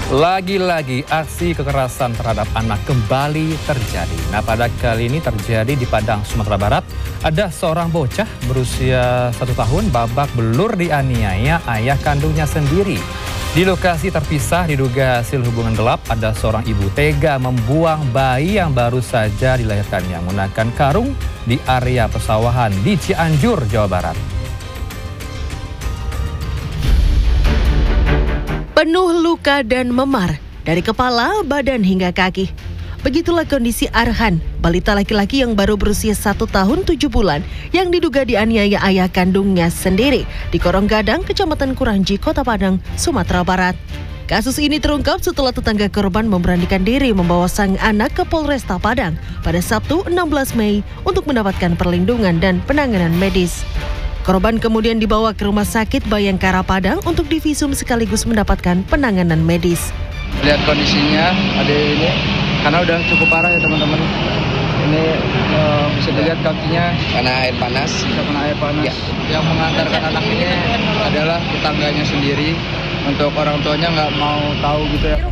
Lagi-lagi aksi kekerasan terhadap anak kembali terjadi. Nah, pada kali ini terjadi di Padang, Sumatera Barat. Ada seorang bocah berusia 1 tahun babak belur dianiaya ayah kandungnya sendiri. Di lokasi terpisah diduga hasil hubungan gelap, ada seorang ibu tega membuang bayi yang baru saja dilahirkannya menggunakan karung di area persawahan di Cianjur, Jawa Barat. Penuh luka dan memar dari kepala, badan hingga kaki. Begitulah kondisi Arhan, balita laki-laki yang baru berusia 1 tahun 7 bulan yang diduga dianiaya ayah kandungnya sendiri di Korong Gadang, Kecamatan Kuranji, Kota Padang, Sumatera Barat. Kasus ini terungkap setelah tetangga korban memberanikan diri membawa sang anak ke Polresta Padang pada Sabtu 16 Mei untuk mendapatkan perlindungan dan penanganan medis. Korban kemudian dibawa ke Rumah Sakit Bayangkara Padang untuk divisum sekaligus mendapatkan penanganan medis. Lihat kondisinya, ada ini, karena udah cukup parah ya teman-teman. Ini bisa dilihat kakinya karena air panas. Karena air panas. Ya. Yang mengantarkan anak ini adalah tetangganya sendiri. Untuk orang tuanya nggak mau tahu gitu ya.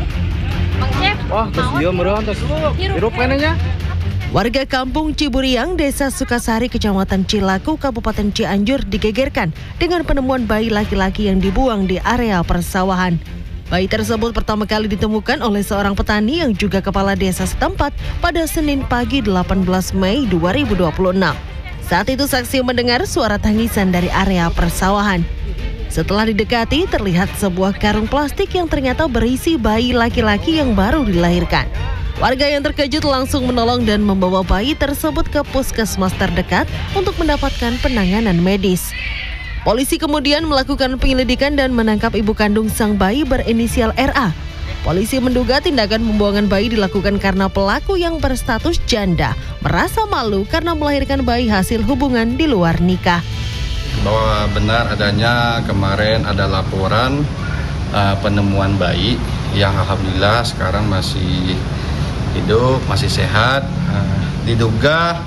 Wah, terus dia meron, terus hirup kanenya. Warga kampung Ciburiang, Desa Sukasari, Kecamatan Cilaku, Kabupaten Cianjur digegerkan dengan penemuan bayi laki-laki yang dibuang di area persawahan. Bayi tersebut pertama kali ditemukan oleh seorang petani yang juga kepala desa setempat pada Senin pagi 18 Mei 2026. Saat itu saksi mendengar suara tangisan dari area persawahan. Setelah didekati, terlihat sebuah karung plastik yang ternyata berisi bayi laki-laki yang baru dilahirkan. Warga yang terkejut langsung menolong dan membawa bayi tersebut ke puskesmas terdekat untuk mendapatkan penanganan medis. Polisi kemudian melakukan penyelidikan dan menangkap ibu kandung sang bayi berinisial RA. Polisi menduga tindakan pembuangan bayi dilakukan karena pelaku yang berstatus janda merasa malu karena melahirkan bayi hasil hubungan di luar nikah. Bahwa benar adanya kemarin ada laporan penemuan bayi yang alhamdulillah sekarang masih hidup, masih sehat, diduga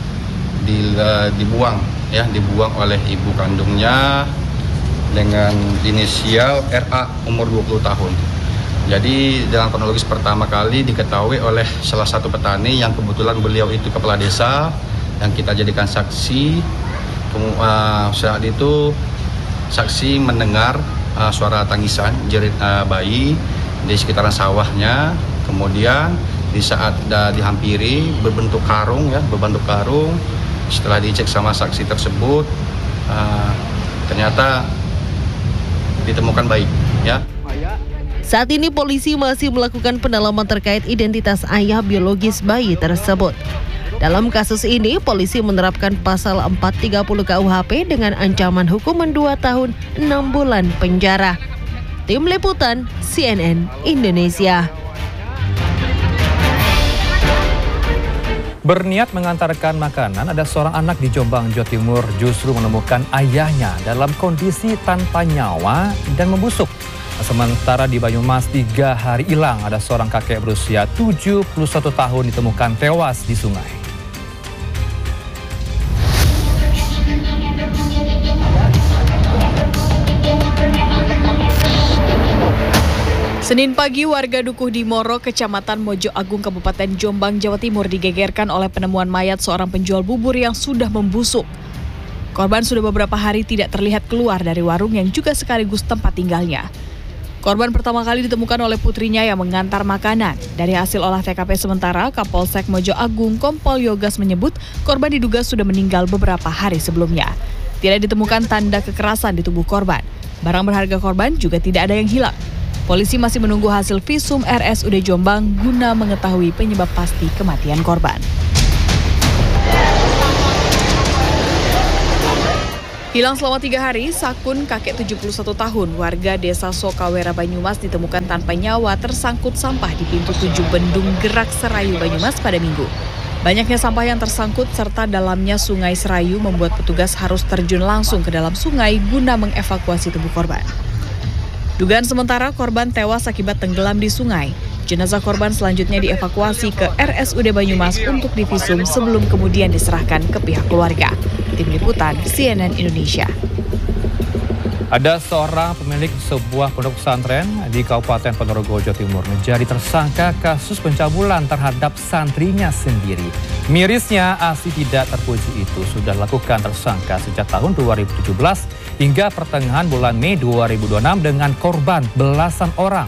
dibuang oleh ibu kandungnya dengan inisial RA umur 20 tahun. Jadi dalam kronologis pertama kali diketahui oleh salah satu petani yang kebetulan beliau itu kepala desa yang kita jadikan saksi. Saat itu saksi mendengar suara tangisan jerit bayi di sekitaran sawahnya. Kemudian di saat dihampiri berbentuk karung, setelah dicek sama saksi tersebut ternyata ditemukan bayi ya. Saat ini polisi masih melakukan pendalaman terkait identitas ayah biologis bayi tersebut. Dalam kasus ini, polisi menerapkan pasal 430 KUHP dengan ancaman hukuman 2 tahun 6 bulan penjara. Tim Liputan CNN Indonesia. Berniat mengantarkan makanan, ada seorang anak di Jombang, Jawa Timur justru menemukan ayahnya dalam kondisi tanpa nyawa dan membusuk. Sementara di Banyumas 3 hari hilang, ada seorang kakek berusia 71 tahun ditemukan tewas di sungai. Senin pagi, warga Dukuh di Moro, Kecamatan Mojo Agung, Kabupaten Jombang, Jawa Timur digegerkan oleh penemuan mayat seorang penjual bubur yang sudah membusuk. Korban sudah beberapa hari tidak terlihat keluar dari warung yang juga sekaligus tempat tinggalnya. Korban pertama kali ditemukan oleh putrinya yang mengantar makanan. Dari hasil olah TKP sementara, Kapolsek Mojo Agung Kompol Yogas menyebut korban diduga sudah meninggal beberapa hari sebelumnya. Tidak ditemukan tanda kekerasan di tubuh korban. Barang berharga korban juga tidak ada yang hilang. Polisi masih menunggu hasil visum RSUD Jombang guna mengetahui penyebab pasti kematian korban. Hilang selama 3 hari, Sakun, kakek 71 tahun, warga desa Sokawera, Banyumas ditemukan tanpa nyawa tersangkut sampah di pintu 7 Bendung Gerak Serayu, Banyumas pada Minggu. Banyaknya sampah yang tersangkut serta dalamnya Sungai Serayu membuat petugas harus terjun langsung ke dalam sungai guna mengevakuasi tubuh korban. Dugaan sementara korban tewas akibat tenggelam di sungai. Jenazah korban selanjutnya dievakuasi ke RSUD Banyumas untuk divisum sebelum kemudian diserahkan ke pihak keluarga. Tim Liputan CNN Indonesia. Ada seorang pemilik sebuah pondok pesantren di Kabupaten Ponorogo, Jawa Timur menjadi tersangka kasus pencabulan terhadap santrinya sendiri. Mirisnya, aksi tidak terpuji itu sudah dilakukan tersangka sejak tahun 2017 hingga pertengahan bulan Mei 2026 dengan korban belasan orang.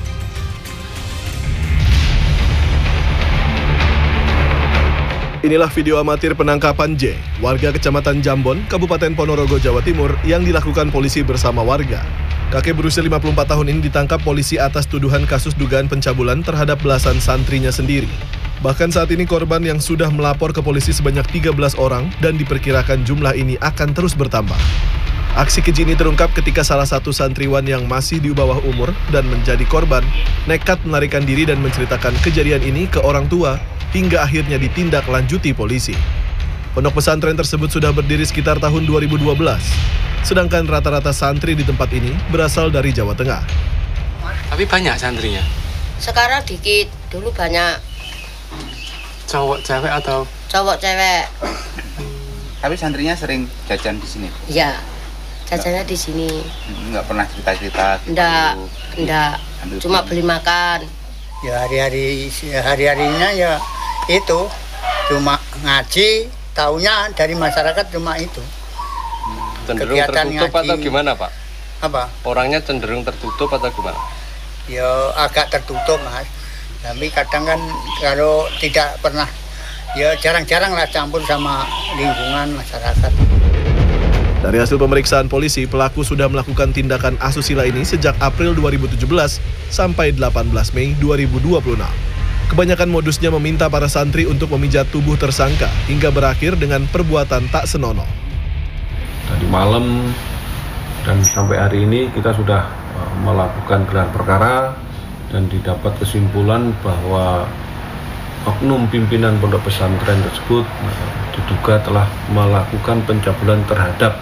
Inilah video amatir penangkapan J, warga Kecamatan Jambon, Kabupaten Ponorogo, Jawa Timur yang dilakukan polisi bersama warga. Kakek berusia 54 tahun ini ditangkap polisi atas tuduhan kasus dugaan pencabulan terhadap belasan santrinya sendiri. Bahkan saat ini korban yang sudah melapor ke polisi sebanyak 13 orang dan diperkirakan jumlah ini akan terus bertambah. Aksi keji ini terungkap ketika salah satu santriwan yang masih di bawah umur dan menjadi korban nekat melarikan diri dan menceritakan kejadian ini ke orang tua hingga akhirnya ditindaklanjuti polisi. Pondok pesantren tersebut sudah berdiri sekitar tahun 2012, sedangkan rata-rata santri di tempat ini berasal dari Jawa Tengah. Tapi banyak santrinya? Sekarang dikit, dulu banyak. Cowok cewek atau? Cowok cewek. Tapi santrinya sering jajan di sini? Iya, jajannya di sini. Nggak pernah cerita-cerita? Gitu. Enggak. Cuma beli makan. Ya hari-harinya ya itu cuma ngaji, taunya dari masyarakat cuma itu. Cenderung kegiatan tertutup ngaji. Atau gimana, Pak? Apa? Orangnya cenderung tertutup atau gimana? Ya agak tertutup, Mas. Tapi kadang kan kalau tidak pernah, ya jarang-jarang lah campur sama lingkungan masyarakat. Dari hasil pemeriksaan polisi, pelaku sudah melakukan tindakan asusila ini sejak April 2017 sampai 18 Mei 2026. Kebanyakan modusnya meminta para santri untuk memijat tubuh tersangka hingga berakhir dengan perbuatan tak senonoh. Tadi malam dan sampai hari ini kita sudah melakukan gelar perkara dan didapat kesimpulan bahwa oknum pimpinan pondok pesantren tersebut diduga telah melakukan pencabulan terhadap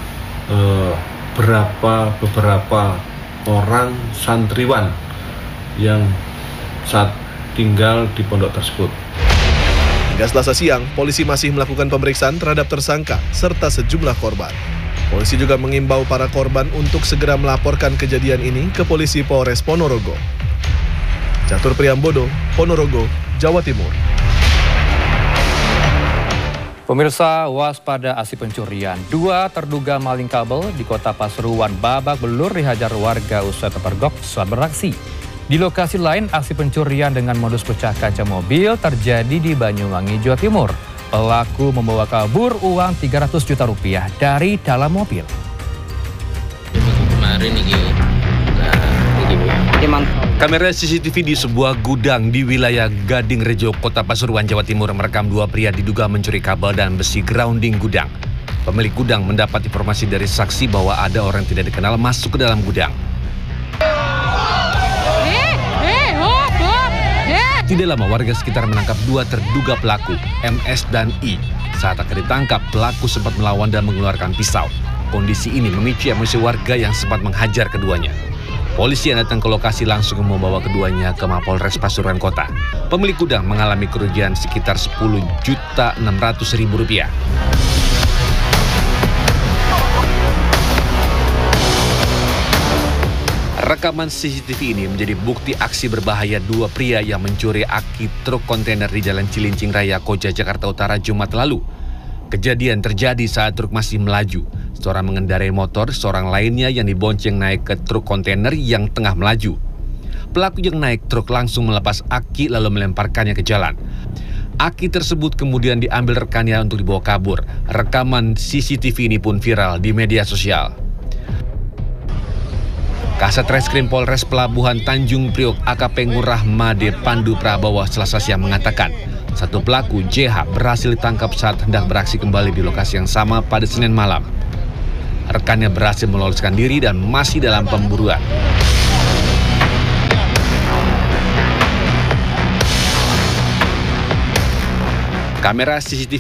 beberapa orang santriwan yang saat tinggal di pondok tersebut. Hingga Selasa siang, polisi masih melakukan pemeriksaan terhadap tersangka serta sejumlah korban. Polisi juga mengimbau para korban untuk segera melaporkan kejadian ini ke Polisi Polres Ponorogo. Catur Priambodo, Ponorogo, Jawa Timur. Pemirsa, waspada aksi pencurian. 2 terduga maling kabel di Kota Pasuruan babak belur dihajar warga usai terpergok saat beraksi. Di lokasi lain, aksi pencurian dengan modus pecah kaca mobil terjadi di Banyuwangi, Jawa Timur. Pelaku membawa kabur uang 300 juta rupiah dari dalam mobil. Kamera CCTV di sebuah gudang di wilayah Gading Rejo, Kota Pasuruan, Jawa Timur merekam 2 pria diduga mencuri kabel dan besi grounding gudang. Pemilik gudang mendapat informasi dari saksi bahwa ada orang tidak dikenal masuk ke dalam gudang. Tidak lama warga sekitar menangkap 2 terduga pelaku, MS dan I. Saat akan ditangkap, pelaku sempat melawan dan mengeluarkan pisau. Kondisi ini memicu emosi warga yang sempat menghajar keduanya. Polisi yang datang ke lokasi langsung membawa keduanya ke Mapolres Pasuruan Kota. Pemilik gudang mengalami kerugian sekitar Rp10.600.000. Rekaman CCTV ini menjadi bukti aksi berbahaya 2 pria yang mencuri aki truk kontainer di Jalan Cilincing Raya, Koja, Jakarta Utara, Jumat lalu. Kejadian terjadi saat truk masih melaju. Seorang mengendarai motor, seorang lainnya yang dibonceng naik ke truk kontainer yang tengah melaju. Pelaku yang naik truk langsung melepas aki lalu melemparkannya ke jalan. Aki tersebut kemudian diambil rekannya untuk dibawa kabur. Rekaman CCTV ini pun viral di media sosial. Kasat Reskrim Polres Pelabuhan Tanjung Priok AKP Ngurah Made Pandu Prabowo Selasa siang mengatakan, 1 pelaku JH berhasil ditangkap saat hendak beraksi kembali di lokasi yang sama pada Senin malam. Rekannya berhasil meloloskan diri dan masih dalam pemburuan. Kamera CCTV